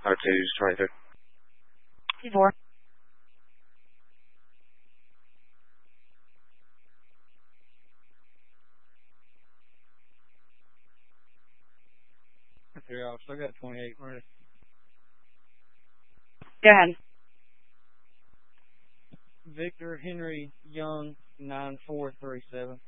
R2's 23. 4. I've still got 28 ready. Go ahead. Victor Henry Young 9437.